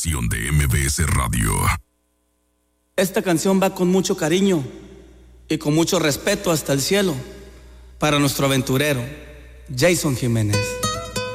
estación de MBS Radio. Esta canción va con mucho cariño y con mucho respeto hasta el cielo para nuestro aventurero, Jason Jiménez.